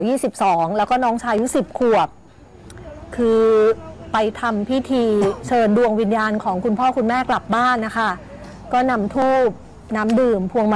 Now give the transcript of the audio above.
22แล้วก็น้องชายอายุ10 ขวบคือไปทำพิธีเชิญดวงวิญญาณของคุณพ่อคุณแม่กลับบ้านนะคะก็นำธูปน้ำดื่มพวงมา